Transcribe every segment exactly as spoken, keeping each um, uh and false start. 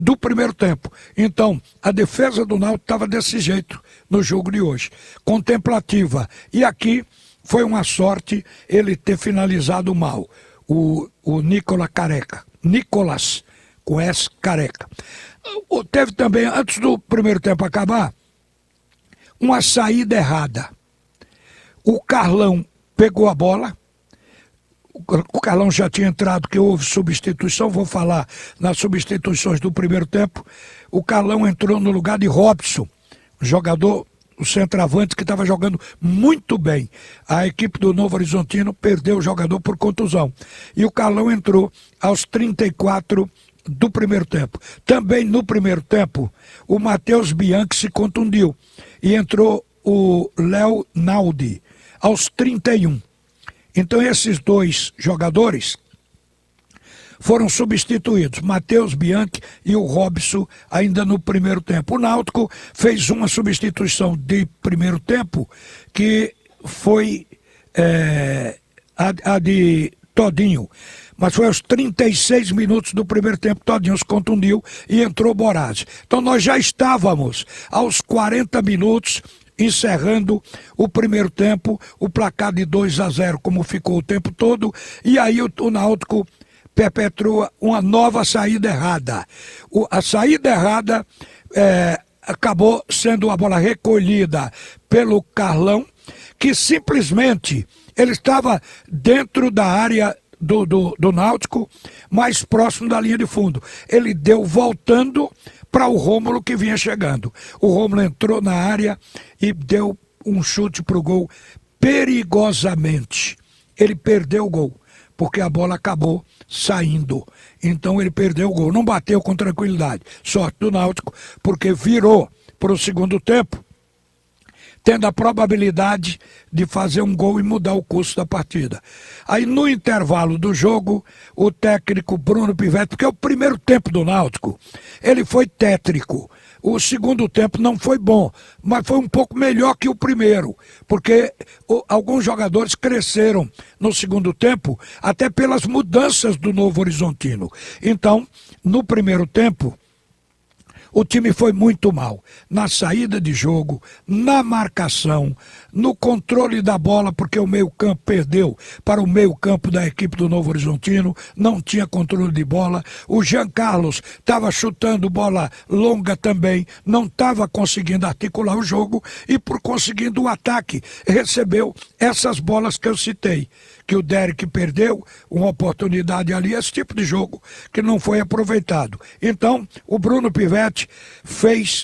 do primeiro tempo. Então, a defesa do Náutico estava desse jeito no jogo de hoje, contemplativa. E aqui foi uma sorte ele ter finalizado mal, o, o Nicolas Careca. Nicolas, com S, Careca. Teve também, antes do primeiro tempo acabar, uma saída errada. O Carlão pegou a bola, o Carlão já tinha entrado, que houve substituição, vou falar nas substituições do primeiro tempo. O Carlão entrou no lugar de Robson, jogador, o centroavante que estava jogando muito bem. A equipe do Novo Horizontino perdeu o jogador por contusão. E o Carlão entrou aos trinta e quatro do primeiro tempo. Também no primeiro tempo, o Matheus Bianchi se contundiu. E entrou o Léo Naldi aos trinta e um. Então esses dois jogadores foram substituídos, Matheus Bianchi e o Robson, ainda no primeiro tempo. O Náutico fez uma substituição de primeiro tempo, que foi é, a, a de Todinho. Mas foi aos trinta e seis minutos do primeiro tempo, Todinho se contundiu e entrou Borazzi. Então nós já estávamos aos quarenta minutos, encerrando o primeiro tempo, o placar de dois a zero, como ficou o tempo todo, e aí o, o Náutico perpetua uma nova saída errada. O, a saída errada é, acabou sendo a bola recolhida pelo Carlão, que simplesmente ele estava dentro da área do, do, do Náutico, mais próximo da linha de fundo. Ele deu voltando para o Rômulo, que vinha chegando. O Rômulo entrou na área e deu um chute para o gol perigosamente. Ele perdeu o gol, porque a bola acabou saindo. Então ele perdeu o gol. Não bateu com tranquilidade. Sorte do Náutico, porque virou para o segundo tempo, tendo a probabilidade de fazer um gol e mudar o curso da partida. Aí no intervalo do jogo, o técnico Bruno Pivetti, porque o primeiro tempo do Náutico, ele foi tétrico. O segundo tempo não foi bom, mas foi um pouco melhor que o primeiro, porque o, alguns jogadores cresceram no segundo tempo, até pelas mudanças do Novo Horizontino. Então, no primeiro tempo, o time foi muito mal na saída de jogo, na marcação, no controle da bola, porque o meio-campo perdeu para o meio-campo da equipe do Novo Horizontino, não tinha controle de bola. O Jean Carlos estava chutando bola longa também, não estava conseguindo articular o jogo e, por conseguindo o ataque, recebeu essas bolas que eu citei. Que o Derek perdeu uma oportunidade ali, esse tipo de jogo que não foi aproveitado. Então, o Bruno Pivetti fez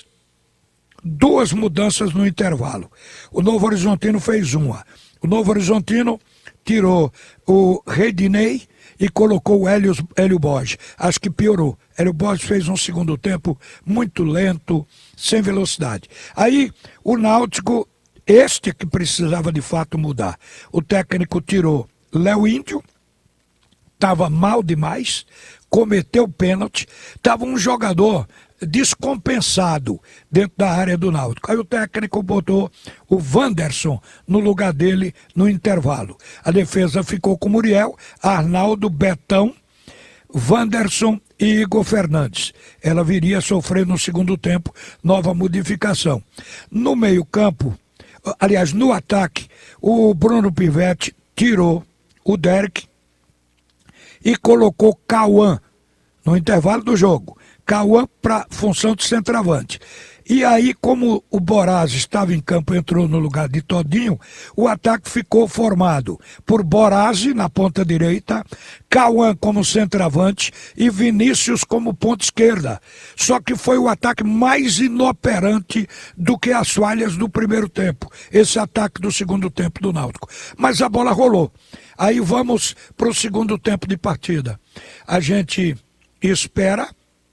duas mudanças no intervalo. O Novo Horizontino fez uma. O Novo Horizontino tirou o Redinei e colocou o Hélio, Hélio Borges. Acho que piorou. Hélio Borges fez um segundo tempo muito lento, sem velocidade. Aí, o Náutico, este que precisava de fato mudar. O técnico tirou Léo Índio, estava mal demais, cometeu pênalti, estava um jogador descompensado dentro da área do Náutico. Aí o técnico botou o Wanderson no lugar dele no intervalo. A defesa ficou com Muriel, Arnaldo, Betão, Wanderson e Igor Fernandes. Ela viria a sofrer no segundo tempo nova modificação. No meio-campo, aliás, no ataque, o Bruno Pivetti tirou o Derek e colocou Cauã no intervalo do jogo. Cauã para função de centroavante. E aí, como o Borazzi estava em campo, entrou no lugar de Todinho, o ataque ficou formado por Borazzi na ponta direita, Cauã como centroavante e Vinícius como ponta esquerda. Só que foi o ataque mais inoperante do que as falhas do primeiro tempo, esse ataque do segundo tempo do Náutico. Mas a bola rolou. Aí vamos para o segundo tempo de partida. A gente espera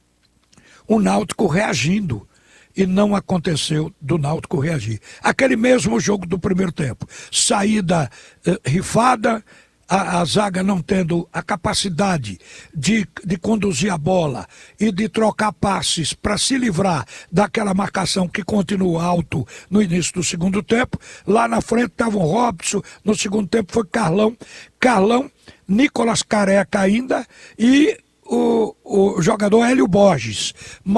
o Náutico reagindo. E não aconteceu do Náutico reagir. Aquele mesmo jogo do primeiro tempo. Saída eh, rifada, a, a zaga não tendo a capacidade de, de conduzir a bola e de trocar passes para se livrar daquela marcação que continua alto no início do segundo tempo. Lá na frente estava o Robson, no segundo tempo foi Carlão. Carlão, Nicolas Careca ainda e o, o jogador Hélio Borges.